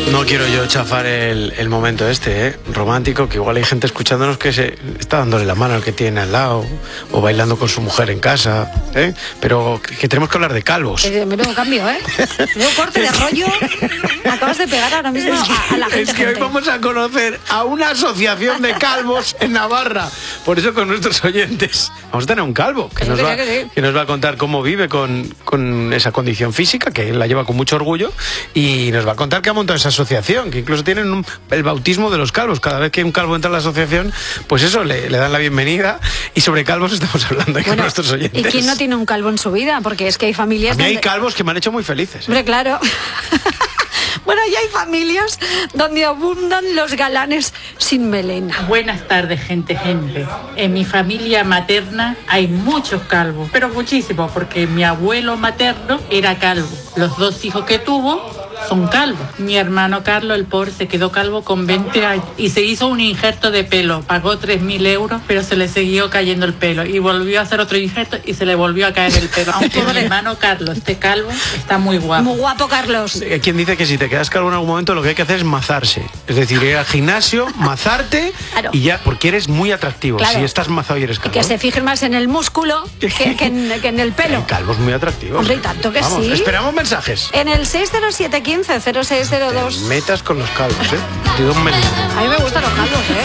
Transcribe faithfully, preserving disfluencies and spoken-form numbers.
No quiero yo chafar el, el momento este, ¿eh? Romántico, que igual hay gente escuchándonos que se está dándole la mano al que tiene al lado o bailando con su mujer en casa, ¿eh? Pero que, que tenemos que hablar de calvos. Eh, menudo cambio, ¿eh? Menudo corte de rollo. Acabas de pegar ahora mismo a, a la gente. Es que hoy vamos a conocer a una asociación de calvos en Navarra. Por eso con nuestros oyentes vamos a tener un calvo que, nos va, que nos va a contar cómo vive con, con esa condición física, que él la lleva con mucho orgullo, y nos va a contar que ha montado esa asociación, que incluso tienen un, el bautismo de los calvos. Cada vez que un calvo entra a la asociación, pues eso, le, le dan la bienvenida. Y sobre calvos estamos hablando aquí, bueno, con nuestros oyentes. ¿Y quién no tiene un calvo en su vida? Porque es que hay familias... A mí donde... hay calvos que me han hecho muy felices, ¿eh? Hombre, claro. Bueno, ya hay familias donde abundan los galanes sin melena. Buenas tardes, gente, gente. En mi familia materna hay muchos calvos, pero muchísimos, porque mi abuelo materno era calvo. Los dos hijos que tuvo son calvos. Mi hermano Carlos, el pobre, se quedó calvo con veinte años y se hizo un injerto de pelo. Pagó tres mil euros, pero se le siguió cayendo el pelo. Y volvió a hacer otro injerto y se le volvió a caer el pelo. Aunque mi hermano Carlos esté calvo, está muy guapo. Muy guapo, Carlos. ¿Quién dice que si te quedas calvo en algún momento lo que hay que hacer es mazarse? Es decir, ir al gimnasio, mazarte, claro, y ya, porque eres muy atractivo, claro, si estás mazado y eres calvo. Y que se fijen más en el músculo que, que, en, que en el pelo. El calvo es muy atractivo. Hombre, y tanto que Vamos, sí. Esperamos mensajes. En el seis cero siete uno cinco cero seis cero dos. Te metas con los calvos, ¿eh? Te doy un mensaje. A mí me gustan los calvos, ¿eh?